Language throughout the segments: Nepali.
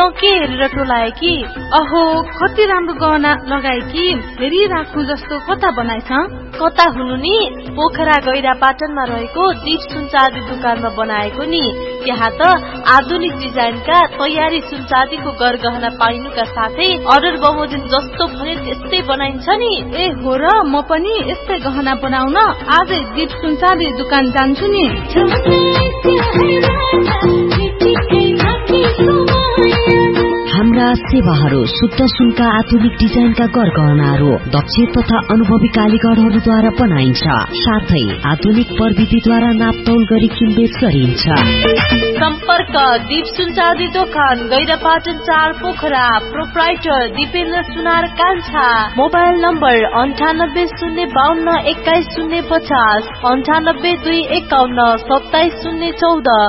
त के हेरेर टोलाए कि? अहो कति राम्रो गहना लगाए कि, फेरि राख्नु जस्तो कता बनाएछ? कता हुनु नि, पोखरा गैरा पाटनमा रहेको दीप सुनचाँदी दुकानमा बनाएको नि। त्यहाँ त आधुनिक डिजाइनका तयारी सुनचाँदीको गरगहना पाइनुका साथै अर्डर बमोजिम जस्तो भने त्यस्तै बनाइन्छ नि। ए हो र, म पनि यस्तै गहना बनाउन आजै दीप सुनचाँदी दुकान जान्छु नि। हाम्रा सेवाहरू शुद्ध सुनका आधुनिक डिजाइनका गरगहनाहरू दक्ष तथा अनुभवी कालीगरहरूद्वारा बनाइन्छ। साथै आधुनिक प्रविधिद्वारा नापतौल गरी किनबेच गरिन्छ। सम्पर्क दीप सुनचाँदी दोकान गैरापाटन 4 पोखरा। प्रोप्राइटर दिपेन्द्र सुनार कान्छा। Mobile number 9802521050 9821577014।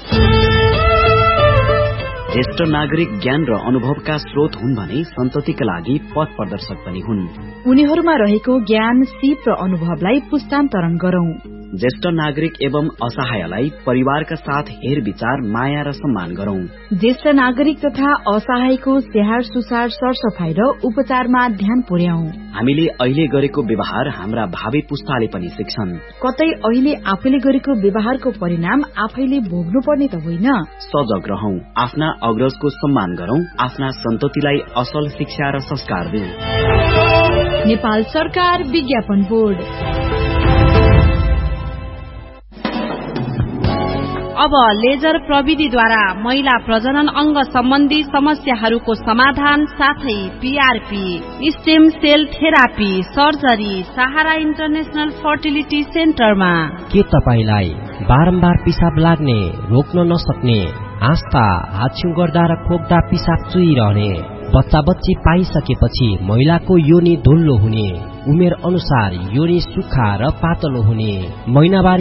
ज्येष्ठ नागरिक ज्ञान र अनुभवका स्रोत हुन् भने सन्ततिका लागि पथ प्रदर्शक पनि हुन्। उनीहरूमा रहेको ज्ञान, सिप र अनुभवलाई पुस्तान्तरण गरौं। ज्येष्ठ नागरिक एवं असहायलाई परिवारका साथ हेर विचार, माया र सम्मान गरौं। ज्येष्ठ नागरिक तथा असहायको स्याहार सुसार, सरसफाई र उपचारमा ध्यान पुर्याऊ। हामीले अहिले गरेको व्यवहार हाम्रा भावी पुस्ताले पनि सिक्छन्। कतै अहिले आफैले गरेको व्यवहारको परिणाम आफैले भोग्नु पर्ने त होइन। सजग रहौं, आफ्ना अग्रजको सम्मान गरौं, आफ्ना सन्ततिलाई असल शिक्षा र संस्कार दिऊ। नेपाल सरकार विज्ञापन बोर्ड। अब लेजर प्रविधिद्वारा महिला प्रजनन अंग सम्बन्धी समस्याहरूको समाधान साथै PRP, stem sale therapy, surgery सहारा इन्टरनेशनल फर्टिलिटी सेन्टरमा। के तपाईलाई बारम्बार पिसाब लाग्ने, रोक्न नसक्ने, आस्था, हाछ्यु गर्दा र खोक्दा पिसाब चुइरहने, बच्चा बच्ची पाइसकेपछि महिलाको योनि धुल्लो हुने, उमेर अनुसार योनि सुक्खा र पातलो हुने, महिनावारी